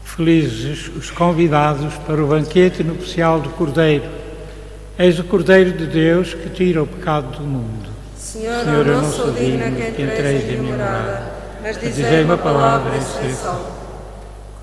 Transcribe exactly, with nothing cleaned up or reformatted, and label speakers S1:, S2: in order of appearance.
S1: Felizes os convidados para o banquete nupcial do Cordeiro. Eis o Cordeiro de Deus que tira o pecado do mundo.
S2: Senhor, eu não sou digna que entreis em minha morada, mas dizei uma palavra e serei salvo.